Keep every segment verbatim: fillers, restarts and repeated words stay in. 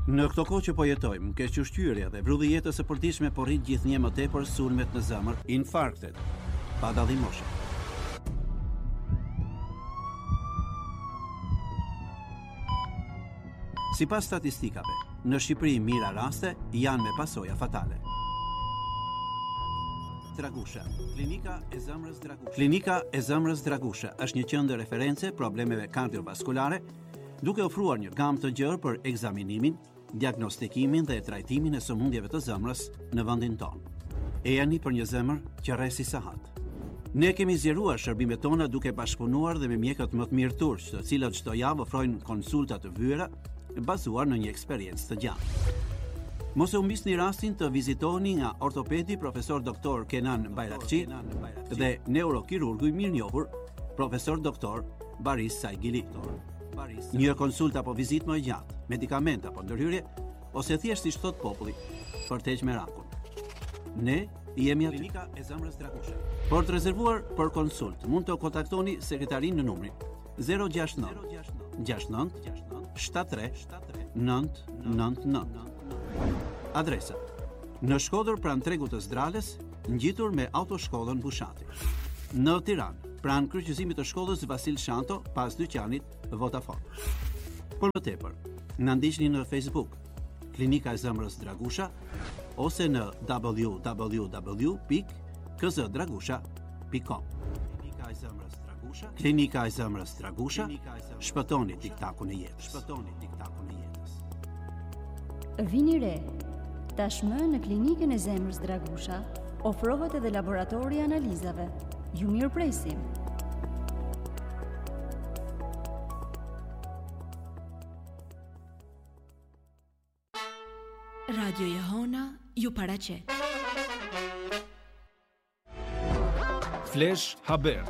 Në këto kohë që po jetojmë, kequshqyrja dhe vrulli jetës së përditshme po rrit gjithnjë më tepër sulmet në zemër, infarktet, pa dallim moshe. Sipas statistikave, në Shqipëri mira raste janë me pasoja fatale. Dragusha, klinika e zemrës Dragusha. Klinika e zemrës Dragusha është një qendër referencë problemeve kardiovaskulare, duke ofruar një gamë të gjerë për ekzaminimin, diagnostikimin dhe trajtimin e sëmundjeve të zemrës në vendin tonë. E jani për një zemër që rresi sahat. Ne kemi zgjeruar shërbimet tona duke bashkëpunuar dhe me mjekët më të mirë turq, të cilët çdo javë ofrojnë konsulta të vëra bazuar në një eksperiencë të gjatë. Mos e humbisni rastin të vizitoni nga ortopedi profesor doktor Kenan Bayrakçi dhe neurokirurgu i mirënjohur profesor doktor Baris Saigili. Një konsultë apo vizitë më e gjatë, medikament apo ndërhyrje, ose thjesht siç thot populli, për të heqë merakun. Ne jemi aty. Klinika e zemrës Dragusha. Për të rezervuar për konsult, mund të kontaktoni sekretarin në numrin zero gjasht nëntë gjasht nëntë shtatëdhjetë tre nëntë nëntë nëntë. Adresa: në Shkodër pranë tregut të Zdrales, ngjitur me autoshkollën Bushati. Në Tiranë, pranë kryqëzimit të shkollës Vasil Shanto, pas dyqanit Vodafone. Por më tepër, na ndiqni në Facebook, Klinika e zemrës Dragusha, ose në w w w pikë k z dragusha pikë com. Klinika e zemrës Dragusha, Klinika e zemrës Dragusha, shpëtoni tiktakun e jetës. Shpëtoni tiktakun e jetës. Vini re. Tashmë në Klinikën e zemrës Dragusha ofrohet edhe laboratori i analizave. Ju mirëpresim. Radio Jehona ju paraqet. Flash Haber.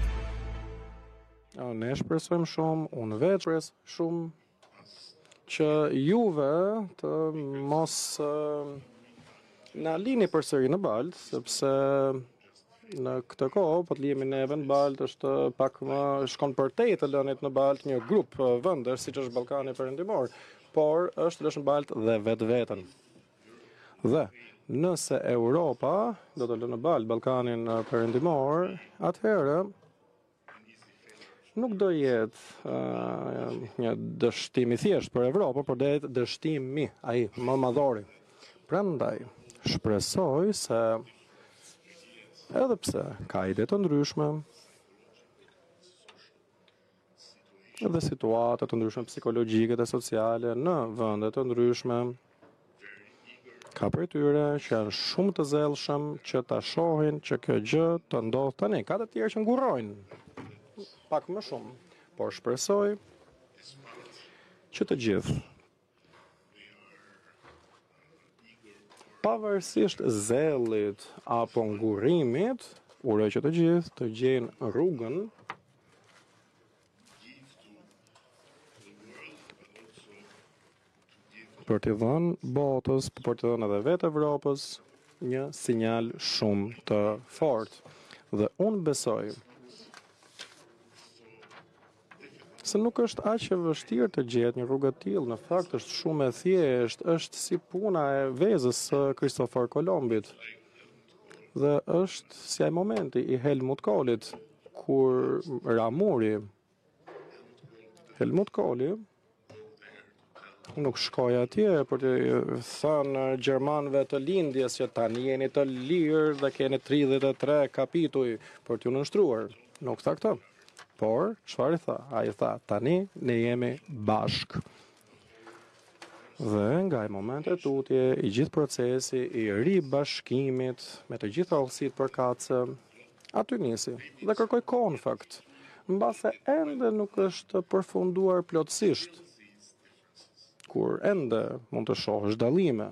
Ne shpresojmë shumë, unë vetë shpresoj shumë që juve të mos uh, na lini përsëri në baltë, sepse në këtë kohë po të lihemi neve në baltë është pak më shkon për tej të lënit në baltë një grup uh, vendesh siç është Ballkani Perëndimor, por është lësh në baltë dhe vetveten. Dhe nëse Europa do të lënë në baltë Ballkanin Perëndimor, atëherë nuk do jetë uh, një dështim i thjesht për Evropën, por do jetë dështimi ai më madhori. Prandaj shpresoj se edhe pse ka ide të ndryshme, edhe situata të ndryshme psikologjike dhe sociale në vende të ndryshme, ka për tyre që janë shumë të zellshëm që ta shohin që kjo gjë të ndodh tani. Ka të tjerë që ngurrojnë pak më shumë, por shpresoj që të gjithë, pavarësisht zellit apo ngurrimit, uroj që të gjithë të gjejnë rrugën për të dhënë botës, për të dhënë edhe vetë Evropës një sinjal shumë të fortë. Dhe unë besoj se nuk është aq e vështirë të gjetë një rrugë të tillë, në fakt është shumë e thjeshtë, është si puna e vezës së Kristofor Kolombit. Dhe është si ai momenti i Helmut Kohlit kur ra muri. Helmut Kohli nuk shkoi atje për të thënë gjermanëve të lindjes që tani jeni të lirë dhe keni tridhjetë e tre kapituj për t'ju nënshtruar. Nuk tha këtë. Por, çfarë i tha? Ai tha, tani ne jemi bashk. Dhe nga ai moment e tutje, i gjithë procesi i ribashkimit me të gjitha hollësitë përkatëse, aty nisi dhe kërkoi kohën fakt, mbase ende nuk është përfunduar plotësisht, kur ende mund të shohësh dallime.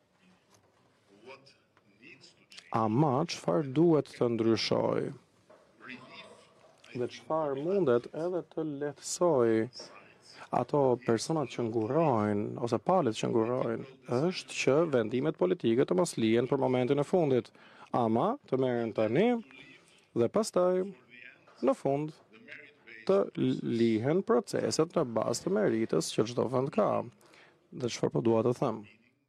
Ama çfarë duhet të ndryshojë? Dhe çfarë mundet edhe të lehtësoj ato personat që ngurrojnë, ose palët që ngurrojnë, është që vendimet politike të mos lihen për momentin e fundit, ama të merren tani dhe pastaj në fund të lihen proceset në bazë të meritës që çdo vend ka. dhe çfarë po dua të them.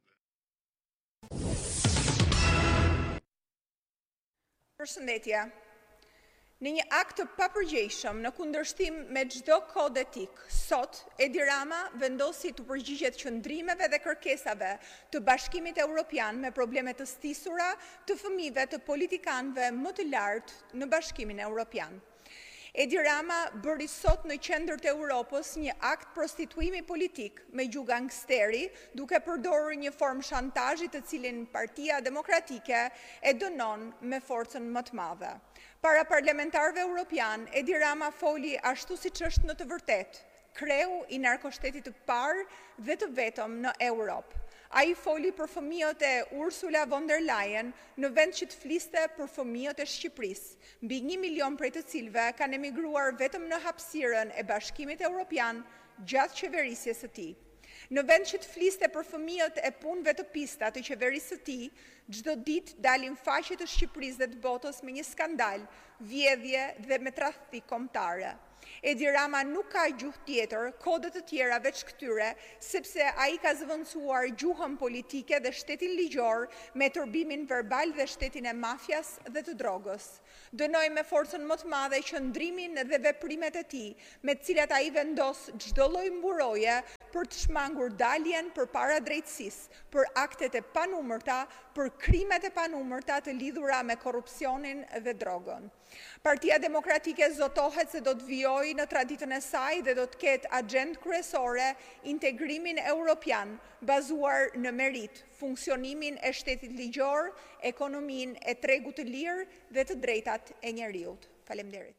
Përshëndetje. Në një akt të papërgjegjshëm në kundërshtim me çdo kod etik, sot Edi Rama vendosi të përgjigjet qëndrimeve dhe kërkesave të Bashkimit Evropian me probleme të stisura të fëmijëve të politikanëve më të lartë në Bashkimin Evropian. Edi Rama bëri sot në qendër të Europës një akt prostituimi politik me gjuhë gangsteri, duke përdorur një formë shantazhi të cilin Partia Demokratike e dënon me forcën më të madhe. Para parlamentarëve europian, Edi Rama foli ashtu siç është në të vërtetë, kreu i narkoshtetit të parë dhe të vetëm në Europë. A i foli për fëmijët e Ursula von der Leyen në vend që të fliste për fëmijët e Shqipërisë, mbi një milion prej të cilëve kanë emigruar vetëm në hapësirën e Bashkimit Evropian gjatë qeverisjes së tij. Në vend që të fliste për fëmijët e punëve të pista të qeverisë së tij, çdo ditë dalin faqe të Shqipërisë dhe të botës me një skandal, vjedhje dhe me tradhti kombëtare. Edi Rama nuk ka gjuhë tjetër, kode të tjera veç këtyre, sepse ai ka zëvendësuar gjuhën politike dhe shtetin ligjor me turbimin verbal dhe shtetin e mafjas dhe të drogës. Dënoi me forcën më të madhe qëndrimin dhe veprimet e tij, me të cilat ai vendos çdo lloj mburoje për të shmangur daljen përpara drejtësisë, për aktet e panumërta, për krimet e panumërta të lidhura me korrupsionin dhe drogën. Partia Demokratike zotohet se do të vijojë në traditën e saj dhe do të ketë agjendë kryesore integrimin evropian, bazuar në merit, funksionimin e shtetit ligjor, ekonominë e tregut të lirë dhe të drejtat e njeriut. Faleminderit.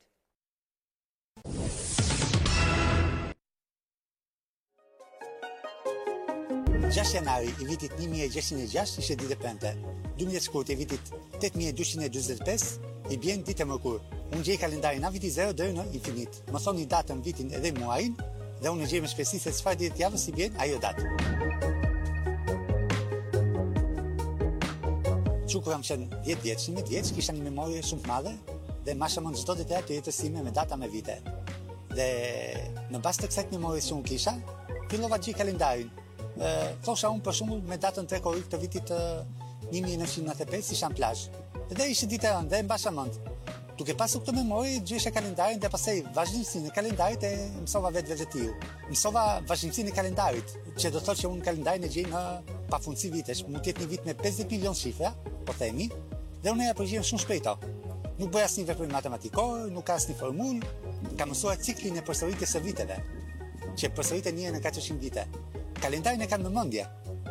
gjashtë janari i vitit një mijë e gjashtëqind e gjashtë ishte ditë e premte. dymbëdhjetë shkurt i vitit tetë mijë e dyqind e dymbëdhjetë e pesë i bjen ditë e mërkurë. Unë gjej kalendarin nga viti zero deri në infinit. Më thoni datën, vitin edhe muajin dhe unë gjej me shpejtësi se çfarë ditë javës i bjen ajo datë. Që kur kam qenë dhjetë vjeç, njëmbëdhjetë vjeç, kisha një memorie shumë të madhe dhe masha mund çdo detaj të jetës time me data me vite. Dhe në bazë të kësaj memorie që unë kisha, fillova gjej kalendarin. Thosha unë për shembull me datën tre korrik të vitit një mijë e nëntëqind e nëntëdhjetë e pesë isha në plazh. Dhe ishte ditë e rëndë dhe mbasha mend. Duke pasur këtë memori, gjysha kalendarin dhe pastaj vazhdimsinë e kalendarit e mësova vetë vetë Mësova vazhdimsinë e kalendarit, që do thotë që unë kalendarin e gjej në pafundësi vitesh. Mund të jetë një vit me pesëdhjetë milion shifra, po themi, dhe unë ja përgjigjem shumë shpejt. Nuk bëj asnjë veprim matematikor, nuk ka asnjë formulë, kam mësuar ciklin e përsëritjes së viteve, që përsëritet një herë në katërqind vite. Kalendarin e kam në mendje.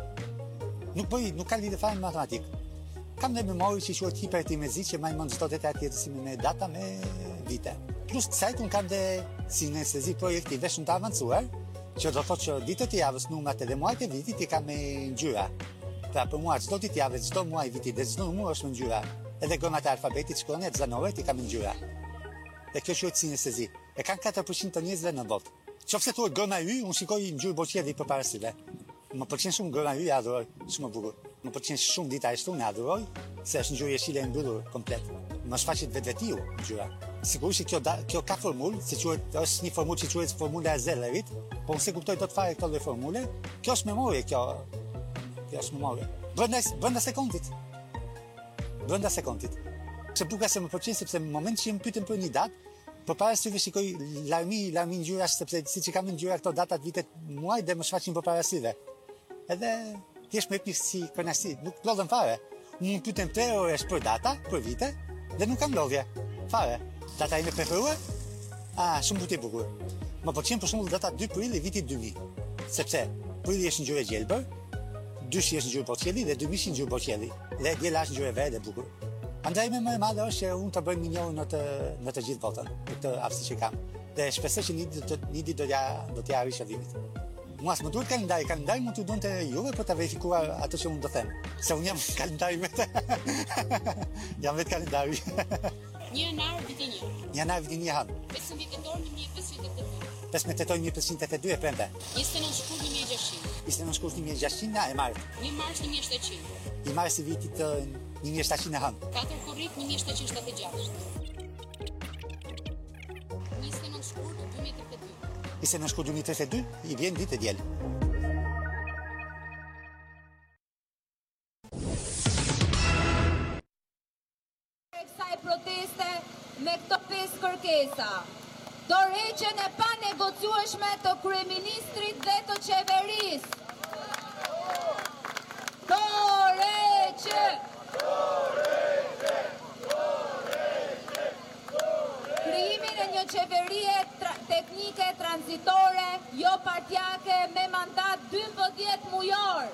Nuk bëj, nuk ka lidhje fare me matematik. Kam dhe memori që quhet hiperetimezi që maj mend çdo detaj të jetës time me data me vite. Plus kësaj unë kam dhe sinestezi projektive shumë të avancuar, që do thotë që ditët e javës, numrat edhe muajt e vitit i kam me ngjyra. Pra për mua çdo ditë javë, çdo muaj viti dhe çdo numër është me ngjyra. Edhe gërmat e alfabetit shkronjat zanoret i kam me ngjyra. Dhe kjo quhet sinestezi. E kanë katër përqind të njerëzve në botë. Qofse thuhet gërma y, unë shikoj ngjyrë boqelli përpara syve. Më pëlqen shumë gërma y, adhuroj, shumë e bukur. Më pëlqen shumë dita e shtunë, adhuroj, se është ngjyrë jeshile e mbyllur komplet. Më shfaqet vetvetiu ngjyra. Sigurisht kjo da, kjo ka formulë, si quhet, është një formulë që quhet formula e Zellerit, po unë se kuptoj dot fare këto lloj formule. Kjo është memorie, kjo. Kjo është memorie. Brenda brenda sekondit. Brenda sekondit. Se buka se më pëlqen sepse në moment që më pyeten për një datë, përpara syve shikoj larmi, larmi ngjyrash sepse siç i kam ngjyra këto datat vitet muaj dhe më shfaqin përpara syve. Edhe thjesht më jep si kënaqësi, nuk lodhem fare. Unë pyeten tre orësh për data, për vite dhe nuk kam lodhje. Fare. Data ime preferuar? Ah, shumë butë e bukur. Më pëlqen për shembull data dy prill i vitit dy mijë. Sepse prilli është ngjyrë gjelbër, dyshi është ngjyrë boqelli dhe dy mijë ngjyrë boqelli. Dhe diela është ngjyrë e verdhë e bukur. Andaj me më e madhe është që unë të bëjmë një njohur në të në të gjithë botën, në këtë aftësi që kam. Dhe shpresoj që një ditë një ditë do t'ja do t'ja arrish vimit. Mua s'më duhet kalendari, kalendari mund t'ju donte juve për ta verifikuar atë që unë do them. Se unë jam kalendari vetë. Jam vetë kalendari. një janar viti një. një janar viti një han. pesëmbëdhjetë tetor një mijë e pesëqind e tetëdhjetë. pesëmbëdhjetë tetor një mijë e pesëqind e tetëdhjetë e premte. njëzet e nëntë shkurt një mijë e gjashtëqind. njëzet e nëntë shkurt një mijë e gjashtëqind e mars. një mars një mijë e shtatëqind. I mars i vitit një mijë e shtatëqind e hënë. katër korrik një mijë e shtatëqind e shtatëdhjetë e gjashtë. njëzet e nëntë shkurt dy mijë e tridhjetë e dy. njëzet e nëntë shkurt dy mijë e tridhjetë e dy i vjen ditë e diel. pankesa. Dorëheqjen e panegociueshme të kryeministrit dhe të qeverisë. Dorëheqje! Krijimin e një qeverie tra teknike tranzitore, jo partijake me mandat dymbëdhjetë mujor.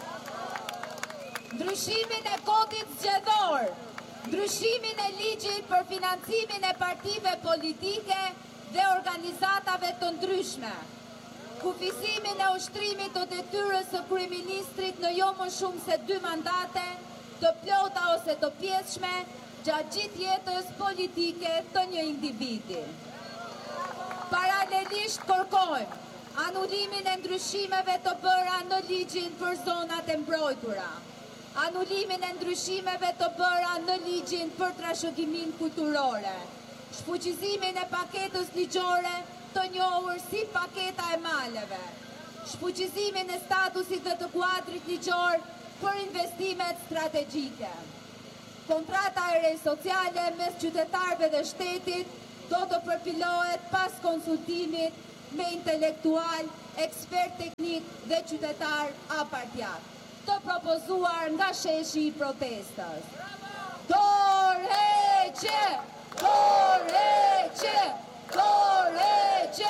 Ndryshimin e kodit zgjedhor, ndryshimin e ligjit për financimin e partive politike dhe organizatave të ndryshme. Kufizimin e ushtrimit të detyrës së kryeministrit në jo më shumë se dy mandate, të plota ose të pjesshme, gjatë gjithë jetës politike të një individi. Paralelisht kërkojmë anullimin e ndryshimeve të bëra në ligjin për zonat e mbrojtura, anullimin e ndryshimeve të bëra në ligjin për trashëgimin kulturore, shfuqizimin e paketës ligjore të njohur si paketa e maleve, shfuqizimin e statusit dhe të kuadrit ligjor për investimet strategjike. Kontrata e re sociale mes qytetarëve dhe shtetit do të përpilohet pas konsultimit me intelektual, ekspert teknik dhe qytetar apartjak, të propozuar nga sheshi i protestës. Dorëheqje! Dorëheqje! Dorëheqje!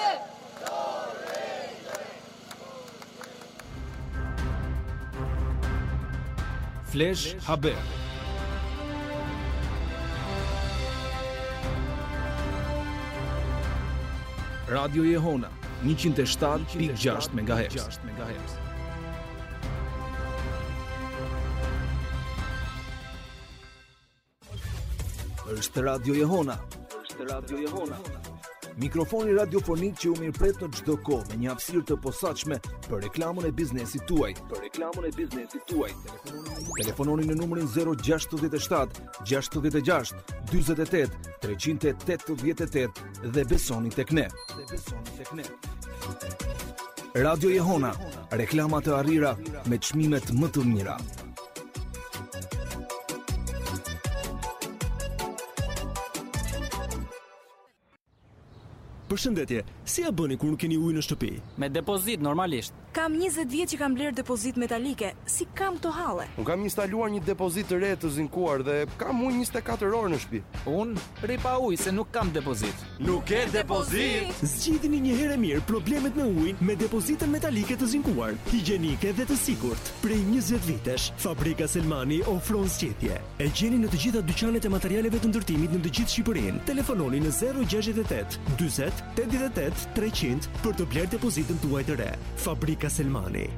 Flash Haber. Radio Jehona njëqind e shtatë pikë gjashtë megahertz. Është Radio Jehona. Është Radio Jehona. Mikrofoni radiofonik që u mirëpret në çdo kohë me një hapësirë të posaçme për reklamën e biznesit tuaj. Për reklamën e biznesit tuaj. Telefononi në numrin zero gjasht shtat gjasht gjasht dyzet e tetë treqind e tetëdhjetë e tetë dhe besoni tek ne. Dhe besoni tek ne. Radio Jehona, reklama të arrira me çmimet më të mira. Përshëndetje, si ja bëni kur nuk keni ujë në shtëpi? Me depozit normalisht. Kam njëzet vjet që kam bler depozit metalike, si kam të halle. Unë kam instaluar një depozit të re të zinkuar dhe kam ujë njëzet e katër orë në shtëpi. Unë rri pa ujë se nuk kam depozit. Nuk ke depozit? Zgjidhni një herë mirë problemet me ujin me depozitën metalike të zinkuar, higjienike dhe të sigurt. Prej njëzet vitesh, Fabrika Selmani ofron zgjidhje. E gjeni në të gjitha dyqanet e materialeve të ndërtimit në të gjithë Shqipërinë. Telefononi në zero gjasht e tetë dyzet tetëdhjetë e tetë treqind për të bler depozitën tuaj të re. Fabrika Selmani.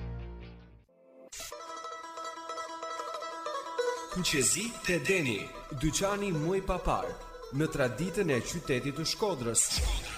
Kuqezi te Deni, dyqani më i papar në traditën e qytetit të Shkodrës.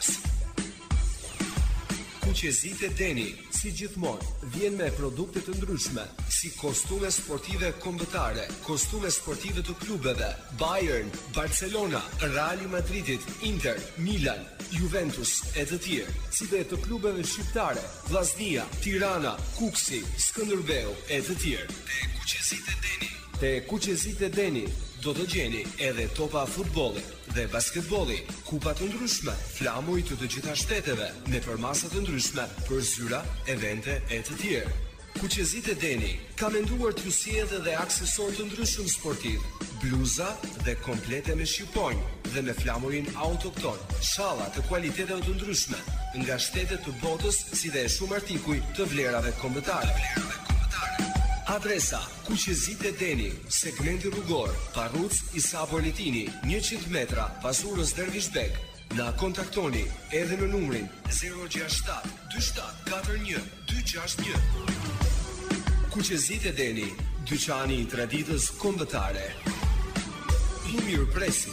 Kuqezi te Deni, si gjithmonë, vjen me produkte të ndryshme, si kostume sportive kombëtare, kostume sportive të klubeve, Bayern, Barcelona, Real Madridit, Inter, Milan, Juventus e të tjerë, si dhe të klubeve shqiptare, Vllaznia, Tirana, Kuksi, Skënderbeu e të tjerë. Te Kuqezit e Deni. Te Kuqezit e Deni do të gjeni edhe topa futbolli dhe basketbolli, kupa të ndryshme, flamuj të të gjitha shteteve, me përmasa të ndryshme për zyra, evente e të tjerë. Kuqezit e Deni ka menduar t'ju sjellë edhe aksesor të ndryshëm sportiv, bluza dhe komplete me shqiponjë dhe me flamurin autokton, shalla të kualiteteve të ndryshme nga shtetet të botës, si dhe shumë artikuj të vlerave kombëtare. Adresa: Kuqezit e Deni, segmenti rrugor, Parruc Isa Bolitini, njëqind metra pas urës Dervishbek. Na kontaktoni edhe në numrin zero gjasht shtat dy shtat katër një dy gjasht një. Kuqezit e Deni, dyqani i traditës kombëtare. Ju mirëpresim.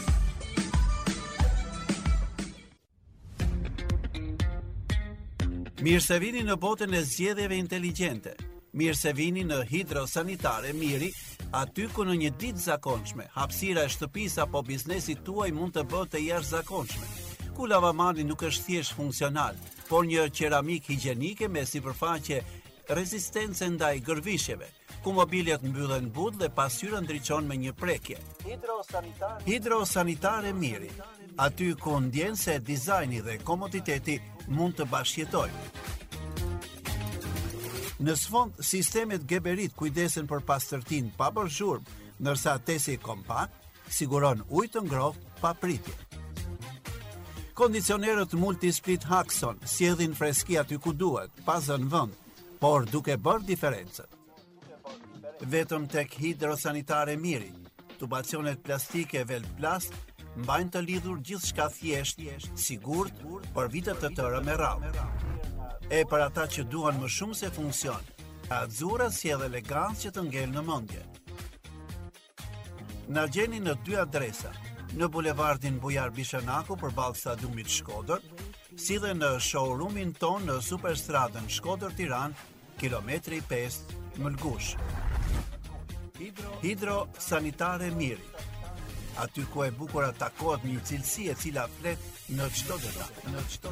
Mirë se vini në botën e zgjedhjeve inteligjente. Mirë se vini në Hidrosanitare Miri, aty ku në një ditë zakonshme, hapësira e shtëpisë apo biznesit tuaj mund të bëhet e jashtëzakonshme. Ku lavamani nuk është thjesht funksional, por një qeramik higjienike me sipërfaqe rezistence ndaj gërvishjeve, ku mobiljet mbyllen but dhe pasqyra ndriçon me një prekje. Hidrosanitare Hidrosanitare Miri. aty ku ndjen se dizajni dhe komoditeti mund të bashkëjetojnë. Në sfond, sistemet Geberit kujdesen për pastërtinë pa bërë zhurmë, ndërsa tesi kompakt siguron ujë të ngrohtë pa pritje. Kondicionerët Multisplit Haxon sjellin freski aty ku duhet, pa zënë vend, por duke bërë diferencën. Vetëm tek Hidrosanitare Miri, tubacionet plastike Velplast mbajnë të lidhur gjithçka thjesht, sigurt për vite të tëra me radhë. E për ata që duan më shumë se funksion, Azura sjell elegancë që të ngel në mendje. Na gjeni në dy adresa, në bulevardin Bujar Bishanaku përballë stadiumit Shkodër, si dhe në showroomin ton në Superstradën Shkodër-Tiranë, kilometri pesë, Mëlgush. Hidro Sanitare Miri, aty ku e bukur atakohet një cilësi e cila flet në çdo detaj, në çdo